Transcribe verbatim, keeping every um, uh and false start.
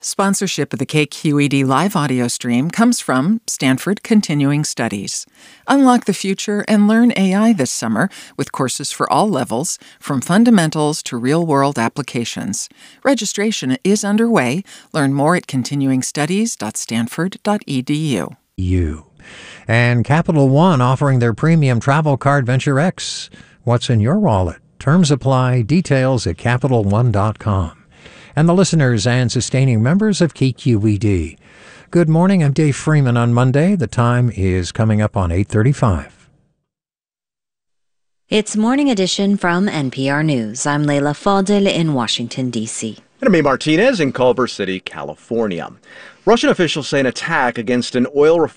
Sponsorship of the K Q E D live audio stream comes from Stanford Continuing Studies. Unlock the future and learn A I this summer with courses for all levels, from fundamentals to real-world applications. Registration is underway. Learn more at continuing studies dot stanford dot e d u. You. And Capital One offering their premium travel card Venture X. What's in your wallet? Terms apply. Details at capital one dot com. And the listeners and sustaining members of K Q E D. Good morning, I'm Dave Freeman on Monday. The time is coming up on eight thirty-five. It's Morning Edition from N P R News. I'm Leila Fadel in Washington, D C. And I'm May Martinez in Culver City, California. Russian officials say an attack against an oil refinery